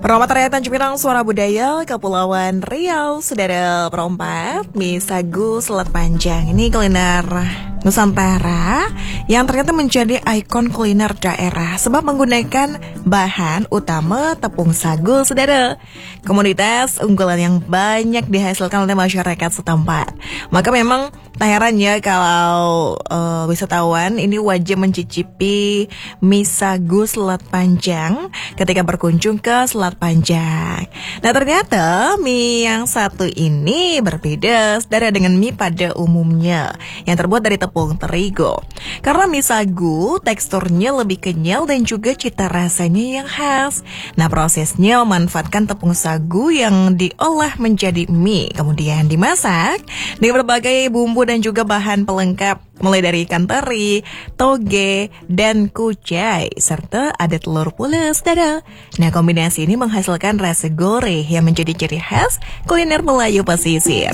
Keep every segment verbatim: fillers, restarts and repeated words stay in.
Perawat Area Tanjung Pinang, Suara Budaya, Kepulauan Riau, Saudara perempat, mie sagu selat panjang. Ini kuliner Nusantara yang ternyata menjadi ikon kuliner daerah sebab menggunakan bahan utama tepung sagu, saudara. Komoditas unggulan yang banyak dihasilkan oleh masyarakat setempat. Maka memang tak heran ya kalau uh, wisatawan ini wajib mencicipi mie sagu selat panjang ketika berkunjung ke Selat Panjang. Nah, ternyata mie yang satu ini berbeda saudara dengan mie pada umumnya yang terbuat dari tepung terigu. Karena mie sagu teksturnya lebih kenyal dan juga cita rasanya yang khas. Nah, prosesnya memanfaatkan tepung sagu yang diolah menjadi mie, kemudian dimasak dengan berbagai bumbu dan juga bahan pelengkap mulai dari ikan teri, toge, dan kucai, serta ada telur pula, saudara. Nah, kombinasi ini menghasilkan rasa gurih yang menjadi ciri khas kuliner Melayu pesisir.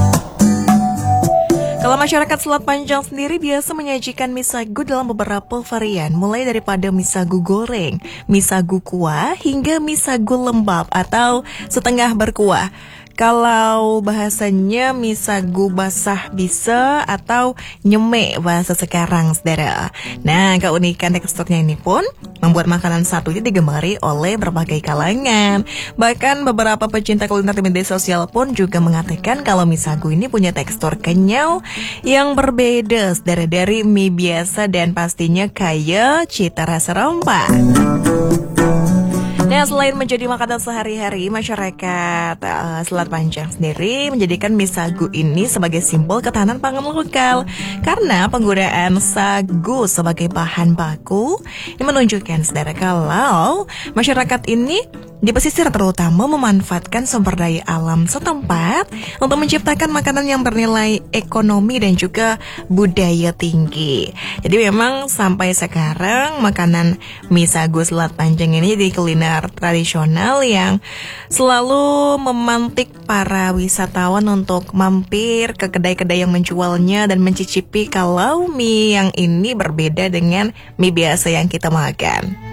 Kalau masyarakat Selat Panjang sendiri biasa menyajikan mie sagu dalam beberapa varian, mulai daripada mie sagu goreng, mie sagu kuah, hingga mie sagu lembab atau setengah berkuah. Kalau bahasanya mie sagu basah bisa atau nyemek bahasa sekarang, saudara. Nah, keunikan teksturnya ini pun membuat makanan satu ini digemari oleh berbagai kalangan. Bahkan beberapa pecinta kuliner di media sosial pun juga mengatakan kalau mie sagu ini punya tekstur kenyal yang berbeda, saudara, dari mie biasa dan pastinya kaya cita rasa rempah. Nah, selain menjadi makanan sehari-hari, masyarakat uh, Selat Panjang sendiri menjadikan mie sagu ini sebagai simbol ketahanan pangan lokal. Karena penggunaan sagu sebagai bahan baku ini menunjukkan, saudara, kalau masyarakat ini di pesisir terutama memanfaatkan sumber daya alam setempat untuk menciptakan makanan yang bernilai ekonomi dan juga budaya tinggi. Jadi memang sampai sekarang makanan mie sagu Selat Panjang ini di kuliner tradisional yang selalu memantik para wisatawan untuk mampir ke kedai-kedai yang menjualnya dan mencicipi kalau mie yang ini berbeda dengan mie biasa yang kita makan.